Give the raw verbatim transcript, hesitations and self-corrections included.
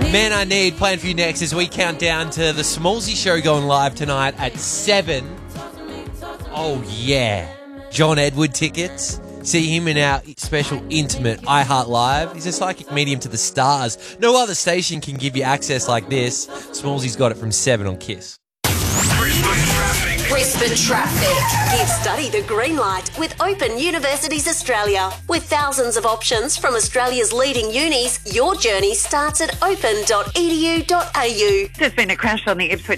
Man I Need playing for you next as we count down to the Smallsy show going live tonight at seven. Oh, yeah. John Edward tickets. See him in our special intimate iHeart Live. He's a psychic medium to the stars. No other station can give you access like this. Smallsy's got it from seven on Kiss. Brisbane Traffic. You've studied the green light with Open Universities Australia. With thousands of options from Australia's leading unis, your journey starts at open dot e d u dot a u. There's been a crash on the Ipswich